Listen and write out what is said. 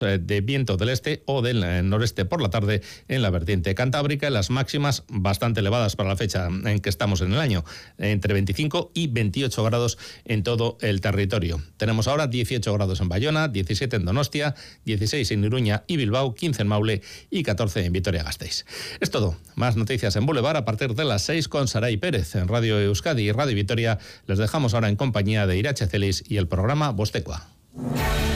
de viento del este o del noreste por la tarde en la vertiente cantábrica. Las máximas bastante elevadas para la fecha en que estamos en el año, entre 25 y 28 grados en todo el territorio. Tenemos ahora 18 grados en Bayona, 17 en Donostia, 16 en Iruña y Bilbao, 15 en Maule y 14 en Vitoria-Gasteiz. Es todo. Más noticias en Boulevard a partir de las 6 con Saray Pérez en Radio Euskadi y Radio Vitoria. Les dejamos ahora en compañía de Irache Celis y el programa Bostekoa.